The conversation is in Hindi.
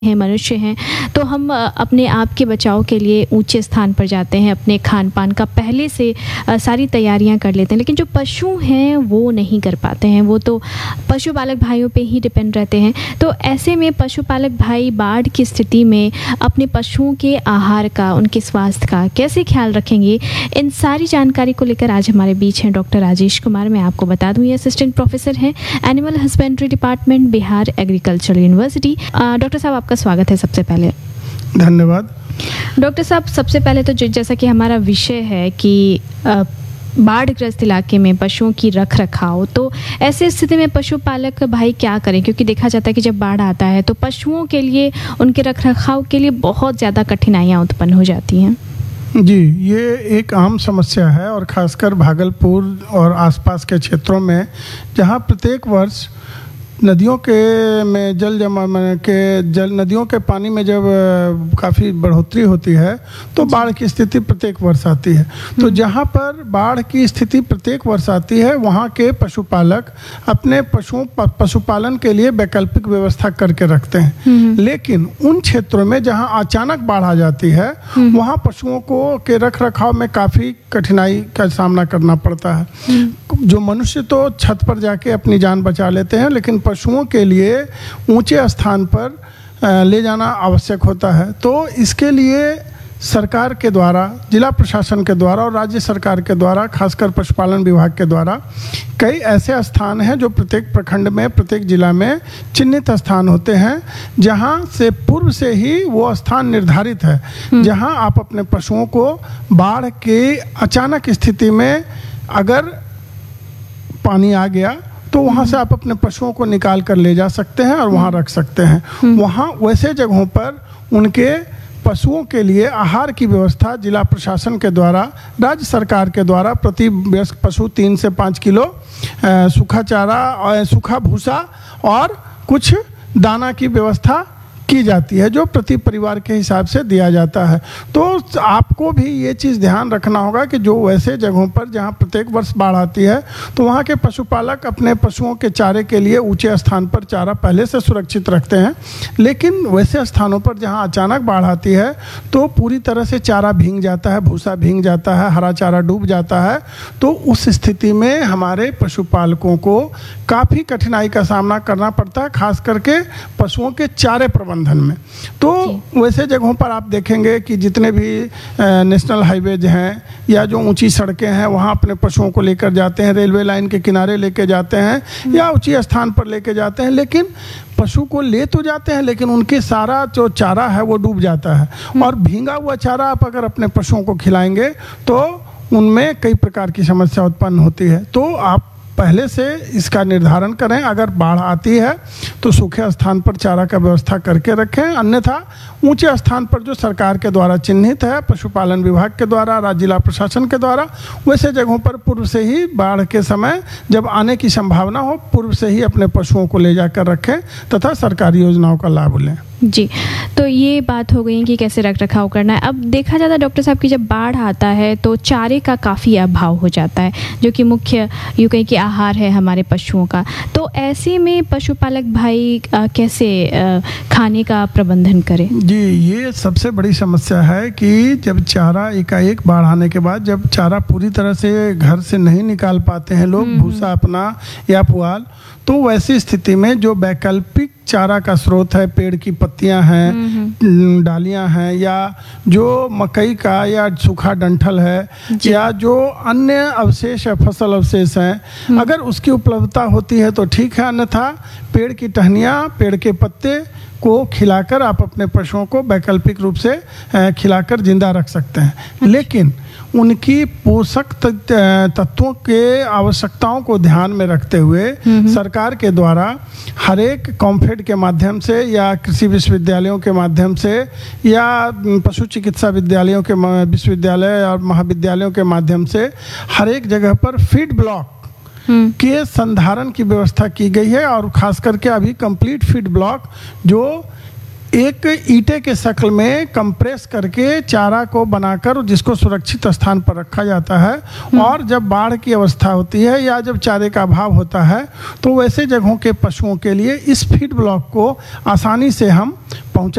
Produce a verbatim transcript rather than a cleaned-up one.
हैं, मनुष्य हैं, तो हम अपने आप के बचाव के लिए ऊंचे स्थान पर जाते हैं, अपने खान पान का पहले से सारी तैयारियां कर लेते हैं। लेकिन जो पशु हैं वो नहीं कर पाते हैं, वो तो पशुपालक भाइयों पे ही डिपेंड रहते हैं। तो ऐसे में पशुपालक भाई बाढ़ की स्थिति में अपने पशुओं के आहार का, उनके स्वास्थ्य का कैसे ख्याल रखेंगे, इन सारी जानकारी को लेकर आज हमारे बीच हैं डॉक्टर राजेश कुमार। मैं आपको बता दूं, ये असिस्टेंट प्रोफेसर हैं animal husbandry department, Bihar agricultural university. Doctor साहब, आपका स्वागत है सबसे पहले। धन्यवाद। डॉक्टर साहब, सबसे पहले तो जैसा कि हमारा विषय है कि बाढ़ग्रस्त इलाके में पशुओं की रख रखाव, तो ऐसे स्थिति में पशुपालक भाई क्या करें? क्योंकि देखा जाता है कि जब बाढ़ आता है तो पशुओं के लिए, उनके रख रखाव के लिए बहुत ज़्यादा कठिनाइयाँ उत्पन्न हो जाती हैं। जी, ये एक आम समस्या है और ख़ासकर भागलपुर और आसपास के क्षेत्रों में, जहाँ प्रत्येक वर्ष नदियों के में जल जमा के जल नदियों के पानी में जब काफ़ी बढ़ोतरी होती है तो बाढ़ की स्थिति प्रत्येक वर्ष आती है। तो जहाँ पर बाढ़ की स्थिति प्रत्येक वर्ष आती है, वहाँ के पशुपालक अपने पशुओं पशुपालन के लिए वैकल्पिक व्यवस्था करके रखते हैं। लेकिन उन क्षेत्रों में जहाँ अचानक बाढ़ आ जाती है, वहाँ पशुओं को के रख रखाव में काफ़ी कठिनाई का सामना करना पड़ता है। जो मनुष्य तो छत पर जाके अपनी जान बचा लेते हैं, लेकिन पशुओं के लिए ऊंचे स्थान पर ले जाना आवश्यक होता है। तो इसके लिए सरकार के द्वारा, जिला प्रशासन के द्वारा और राज्य सरकार के द्वारा, खासकर पशुपालन विभाग के द्वारा कई ऐसे स्थान हैं जो प्रत्येक प्रखंड में, प्रत्येक जिला में चिन्हित स्थान होते हैं, जहां से पूर्व से ही वो स्थान निर्धारित है, जहां आप अपने पशुओं को बाढ़ के अचानक स्थिति में अगर पानी आ गया तो वहाँ से आप अपने पशुओं को निकाल कर ले जा सकते हैं और वहाँ रख सकते हैं। वहाँ वैसे जगहों पर उनके पशुओं के लिए आहार की व्यवस्था जिला प्रशासन के द्वारा, राज्य सरकार के द्वारा प्रति वयस्क पशु तीन से पाँच किलो सूखा चारा और सूखा भूसा और कुछ दाना की व्यवस्था की जाती है, जो प्रति परिवार के हिसाब से दिया जाता है। तो आपको भी ये चीज़ ध्यान रखना होगा कि जो वैसे जगहों पर जहाँ प्रत्येक वर्ष बाढ़ आती है, तो वहाँ के पशुपालक अपने पशुओं के चारे के लिए ऊंचे स्थान पर चारा पहले से सुरक्षित रखते हैं। लेकिन वैसे स्थानों पर जहाँ अचानक बाढ़ आती है तो पूरी तरह से चारा भीग जाता है, भूसा भीग जाता है, हरा चारा डूब जाता है। तो उस स्थिति में हमारे पशुपालकों को काफ़ी कठिनाई का सामना करना पड़ता है, खास करके पशुओं के चारे प्रबंधन में। तो वैसे जगहों पर आप देखेंगे कि जितने भी नेशनल हाईवेज हैं या जो ऊंची सड़कें हैं, वहाँ अपने पशुओं को लेकर जाते हैं, रेलवे लाइन के किनारे लेके जाते हैं या ऊंचे स्थान पर लेके जाते हैं। लेकिन पशु को ले तो जाते हैं, लेकिन उनके सारा जो चारा है वो डूब जाता है। और भीगा हुआ चारा आप अगर अपने पशुओं को खिलाएंगे तो उनमें कई प्रकार की समस्या उत्पन्न होती है। तो आप पहले से इसका निर्धारण करें, अगर बाढ़ आती है तो सूखे स्थान पर चारा का व्यवस्था करके रखें, अन्यथा ऊंचे स्थान पर जो सरकार के द्वारा चिन्हित है, पशुपालन विभाग के द्वारा, राज्य जिला प्रशासन के द्वारा, वैसे जगहों पर पूर्व से ही बाढ़ के समय जब आने की संभावना हो, पूर्व से ही अपने पशुओं को ले जाकर रखें तथा सरकारी योजनाओं का लाभ लें। जी, तो ये बात हो गई कि कैसे रख रखाव करना है। अब देखा जाता है डॉक्टर साहब कि जब बाढ़ आता है तो चारे का काफ़ी अभाव हो जाता है, जो कि मुख्य यूँ कहीं कि आहार है हमारे पशुओं का। तो ऐसे में पशुपालक भाई आ, कैसे आ, खाने का प्रबंधन करें? जी, ये सबसे बड़ी समस्या है कि जब चारा एकाएक बाढ़ आने के बाद जब चारा पूरी तरह से घर से नहीं निकाल पाते हैं लोग, भूसा अपना या पुआल, तो वैसी स्थिति में जो वैकल्पिक चारा का स्रोत है, पेड़ की पत्तियां हैं, डालियां हैं, या जो मकई का या सूखा डंठल है, या जो अन्य अवशेष है, फसल अवशेष हैं, अगर उसकी उपलब्धता होती है तो ठीक है, अन्यथा पेड़ की टहनियाँ, पेड़ के पत्ते को खिलाकर आप अपने पशुओं को वैकल्पिक रूप से खिलाकर जिंदा रख सकते हैं। लेकिन उनकी पोषक तत्वों के आवश्यकताओं को ध्यान में रखते हुए सरकार के द्वारा हर एक कॉम्फेड के माध्यम से या कृषि विश्वविद्यालयों के माध्यम से या पशु चिकित्सा विद्यालयों के विश्वविद्यालय और महाविद्यालयों के माध्यम से हर एक जगह पर फीड ब्लॉक के संधारण की व्यवस्था की गई है। और खास करके अभी कंप्लीट फीड ब्लॉक जो एक ईंटे के शक्ल में कंप्रेस करके चारा को बनाकर जिसको सुरक्षित स्थान पर रखा जाता है। और जब बाढ़ की अवस्था होती है या जब चारे का अभाव होता है तो वैसे जगहों के पशुओं के लिए इस फीड ब्लॉक को आसानी से हम पहुंचा